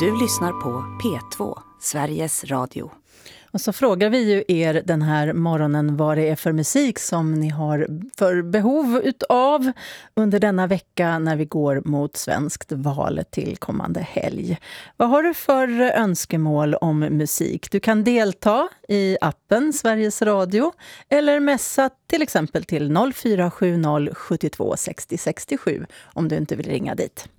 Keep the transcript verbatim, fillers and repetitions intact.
Du lyssnar på P två, Sveriges Radio. Och så frågar vi ju er den här morgonen vad det är för musik som ni har för behov utav under denna vecka när vi går mot svenskt val till kommande helg. Vad har du för önskemål om musik? Du kan delta i appen Sveriges Radio eller messa till exempel till noll fyra sju noll sju två sex noll sex sju om du inte vill ringa dit.